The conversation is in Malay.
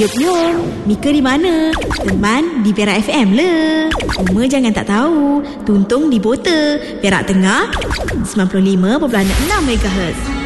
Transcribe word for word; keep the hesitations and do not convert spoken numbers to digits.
Yup yum, Mika di mana? Teman di Perak F M le. Cuma jangan tak tahu, Tuntung di Bota, Perak Tengah sembilan puluh lima perpuluhan enam megahertz.